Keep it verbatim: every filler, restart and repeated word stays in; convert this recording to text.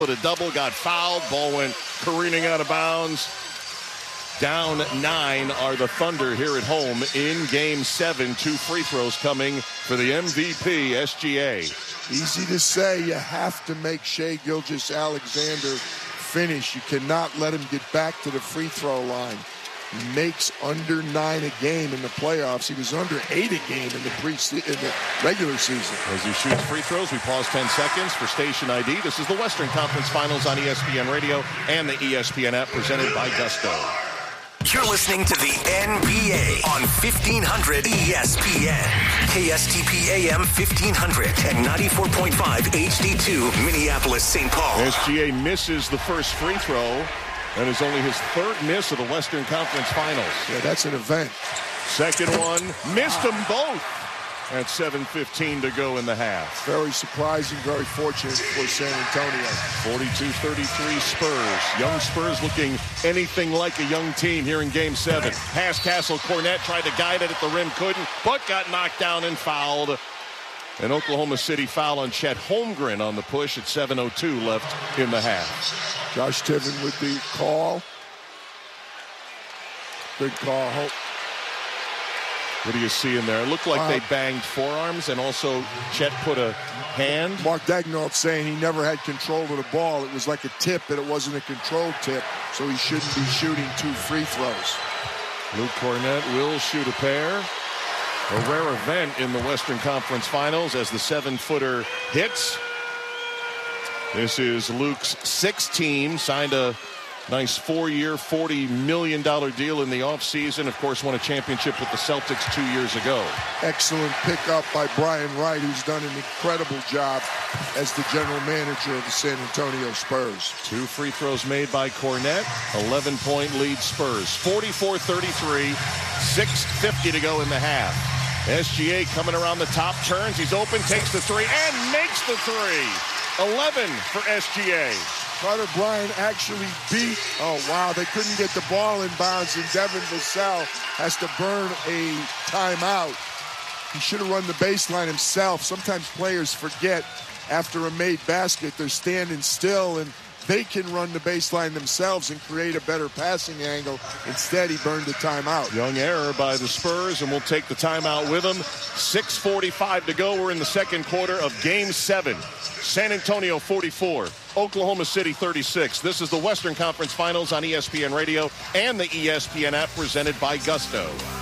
A double, got fouled. Ball went careening out of bounds. Down nine are the Thunder here at home in game seven. Two free throws coming for the M V P, S G A. Easy to say. You have to make Shai Gilgeous-Alexander finish. You cannot let him get back to the free throw line. He makes under nine a game in the playoffs. He was under eight a game in the pre in the regular season. As he shoots free throws, we pause ten seconds for station I D. This is the Western Conference Finals on E S P N Radio and the E S P N app, presented by Gusto. You're listening to the N B A on fifteen hundred E S P N. K S T P A M fifteen hundred and ninety-four point five H D two, Minneapolis, Saint Paul. S G A misses the first free throw. That is only his third miss of the Western Conference Finals. Yeah, that's an event. Second one, missed them both at seven fifteen to go in the half. Very surprising, very fortunate for San Antonio. forty-two thirty-three Spurs. Young Spurs looking anything like a young team here in game seven. Pass Castle, Cornette tried to guide it at the rim, couldn't, but got knocked down and fouled. An Oklahoma City foul on Chet Holmgren on the push at seven oh two left in the half. Josh Tiven with the call. Good call. What do you see in there? It looked like uh, they banged forearms, and also Chet put a hand. Mark Daigneault saying he never had control of the ball. It was like a tip, but it wasn't a controlled tip, so he shouldn't be shooting two free throws. Luke Cornette will shoot a pair. A rare event in the Western Conference Finals as the seven-footer hits. This is Luke's sixth team, signed a nice four-year, forty million dollars deal in the offseason. Of course, won a championship with the Celtics two years ago. Excellent pickup by Brian Wright, who's done an incredible job as the general manager of the San Antonio Spurs. Two free throws made by Cornette. eleven-point lead Spurs. forty-four thirty-three, six fifty to go in the half. S G A coming around the top, turns, he's open, takes the three, and makes the three. eleven for S G A. Carter Bryant actually beat, oh wow, they couldn't get the ball in bounds, and Devin Vassell has to burn a timeout. He should have run the baseline himself. Sometimes players forget after a made basket, they're standing still and they can run the baseline themselves and create a better passing angle. Instead, he burned the timeout. Young error by the Spurs, and we'll take the timeout with them. six forty-five to go. We're in the second quarter of Game seven. San Antonio forty-four, Oklahoma City thirty-six. This is the Western Conference Finals on E S P N Radio and the E S P N app, presented by Gusto.